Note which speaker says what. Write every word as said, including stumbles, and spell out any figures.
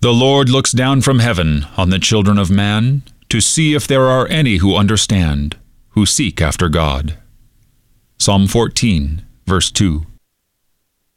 Speaker 1: The Lord looks down from heaven on the children of man to see if there are any who understand, who seek after God. Psalm fourteen, verse two.